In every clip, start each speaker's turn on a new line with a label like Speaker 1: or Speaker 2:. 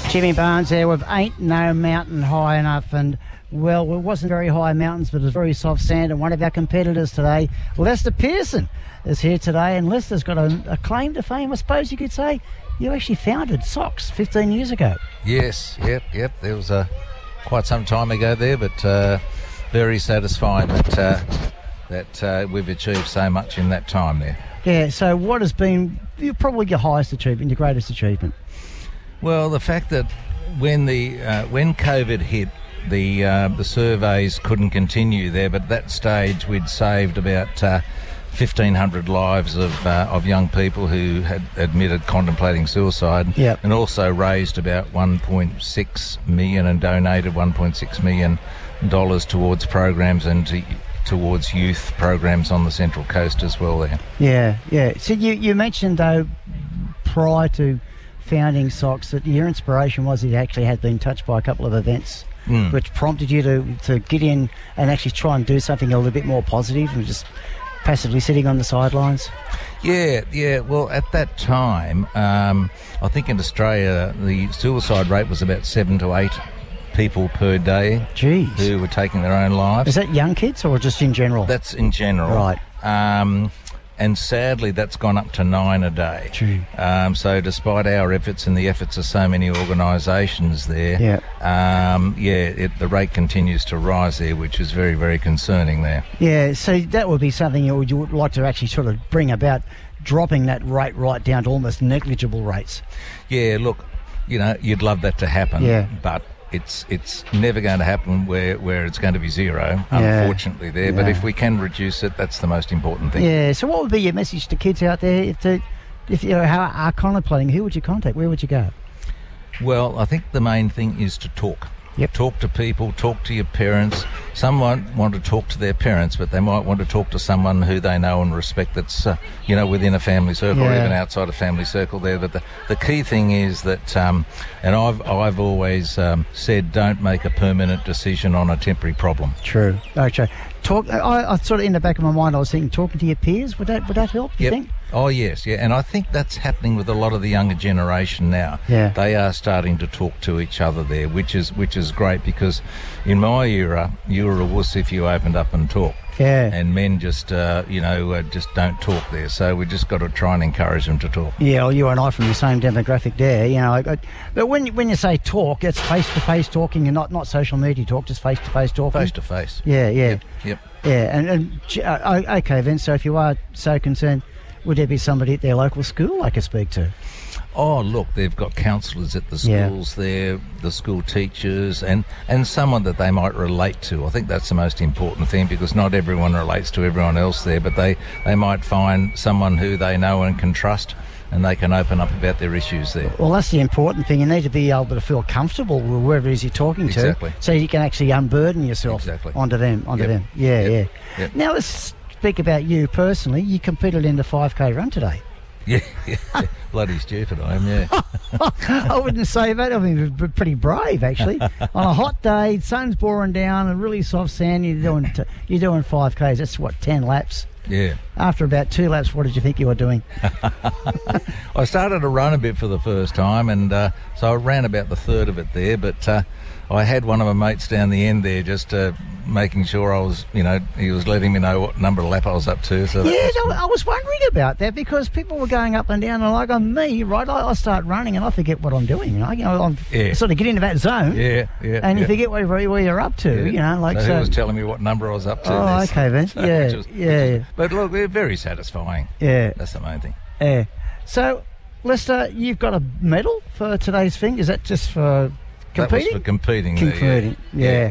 Speaker 1: Jimmy Barnes there with Ain't No Mountain High Enough, and well, it wasn't very high mountains, but it was very soft sand. And one of our competitors today, Lester Pearson, is here today, and Lester's got a claim to fame, I suppose you could say. You actually founded Socks 15 years ago.
Speaker 2: Yes, yep. There was quite some time ago there, but very satisfying that we've achieved so much in that time there.
Speaker 1: Yeah, so what has been probably your highest achievement, your greatest achievement?
Speaker 2: Well, the fact that when COVID hit, the surveys couldn't continue there, but at that stage we'd saved about 1,500 lives of young people who had admitted contemplating suicide.
Speaker 1: Yep.
Speaker 2: And also raised about 1.6 million and donated $1.6 million towards programs and towards youth programs on the Central Coast as well there.
Speaker 1: Yeah. So you mentioned, though, prior to founding Socks, that your inspiration was that you actually had been touched by a couple of events which prompted you to get in and actually try and do something a little bit more positive and just passively sitting on the sidelines.
Speaker 2: Yeah. Well, at that time, I think in Australia the suicide rate was about 7 to 8 people per day.
Speaker 1: Jeez.
Speaker 2: Who were taking their own lives.
Speaker 1: Is that young kids or just in general?
Speaker 2: That's in general.
Speaker 1: Right.
Speaker 2: And sadly, that's gone up to 9 a day.
Speaker 1: True.
Speaker 2: So despite our efforts and the efforts of so many organisations there, the rate continues to rise there, which is very, very concerning there.
Speaker 1: Yeah, so that would be something you would like to actually sort of bring about, dropping that rate right down to almost negligible rates.
Speaker 2: Yeah, look, you'd love that to happen, but it's never going to happen where it's going to be zero, unfortunately there. But if we can reduce it, that's the most important thing.
Speaker 1: Yeah, so what would be your message to kids out there if you are contemplating? Who would you contact? Where would you go?
Speaker 2: Well, I think the main thing is to talk.
Speaker 1: Yep.
Speaker 2: Talk to people, talk to your parents. Some won't want to talk to their parents, but they might want to talk to someone who they know and respect that's, within a family circle or even outside a family circle there. But the key thing is that, and I've always said, don't make a permanent decision on a temporary problem.
Speaker 1: True. Okay. I sort of, in the back of my mind, I was thinking, talking to your peers, would that help, you think?
Speaker 2: Oh, yes, yeah. And I think that's happening with a lot of the younger generation now.
Speaker 1: Yeah.
Speaker 2: They are starting to talk to each other there, which is great, because in my era, you were a wuss if you opened up and talked.
Speaker 1: Yeah.
Speaker 2: And men just don't talk there. So we just got to try and encourage them to talk.
Speaker 1: Yeah, well, you and I from the same demographic there, but when you say talk, it's face-to-face talking and not social media talk, just face-to-face talking.
Speaker 2: Face-to-face.
Speaker 1: Yeah.
Speaker 2: Yep.
Speaker 1: Yeah, okay then, so if you are so concerned, would there be somebody at their local school I could speak to?
Speaker 2: Oh, look, they've got counsellors at the schools there, the school teachers, and someone that they might relate to. I think that's the most important thing, because not everyone relates to everyone else there, but they might find someone who they know and can trust, and they can open up about their issues there.
Speaker 1: Well, that's the important thing. You need to be able to feel comfortable with whoever it is you're talking to, so you can actually unburden yourself onto them. Yeah. Now let's speak about you personally. You competed in the 5K run today.
Speaker 2: Yeah. Bloody stupid I am, yeah.
Speaker 1: I wouldn't say that. I mean, pretty brave, actually. On a hot day, sun's pouring down, and really soft sand, you're doing 5Ks. That's, 10 laps?
Speaker 2: Yeah.
Speaker 1: After about 2 laps, what did you think you were doing?
Speaker 2: I started to run a bit for the first time, and so I ran about the third of it there, but I had one of my mates down the end there just making sure I was, he was letting me know what number of lap I was up to. So
Speaker 1: I was wondering about that, because people were going up and down, and like on me, right, I start running and I forget what I'm doing. I'm sort of get into that zone.
Speaker 2: Yeah.
Speaker 1: And you forget where you're up to,
Speaker 2: So he was telling me what number I was up to.
Speaker 1: Oh, okay then. Yeah.
Speaker 2: But look, they're very satisfying.
Speaker 1: Yeah.
Speaker 2: That's the main thing.
Speaker 1: Yeah. So, Lester, you've got a medal for today's thing. Is that just for competing?
Speaker 2: That was for competing.
Speaker 1: Yeah.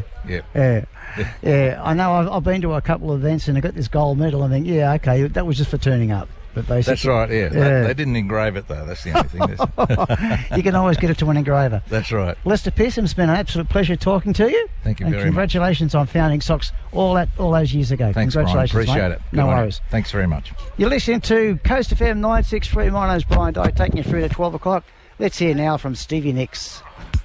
Speaker 2: Yeah.
Speaker 1: I know I've been to a couple of events and I got this gold medal. I think, okay, that was just for turning up. But basically,
Speaker 2: that's right, yeah. They didn't engrave it, though. That's the only thing.
Speaker 1: You can always get it to an engraver.
Speaker 2: That's right.
Speaker 1: Lester Pearson, it's been an absolute pleasure talking to you.
Speaker 2: Thank you very much.
Speaker 1: Congratulations on founding Socks all those years ago.
Speaker 2: Thanks,
Speaker 1: congratulations,
Speaker 2: Brian. Appreciate it.
Speaker 1: No worries.
Speaker 2: Thanks very much.
Speaker 1: You're listening to Coast FM 963. My name's Brian Dye, taking you through to 12 o'clock. Let's hear now from Stevie Nicks.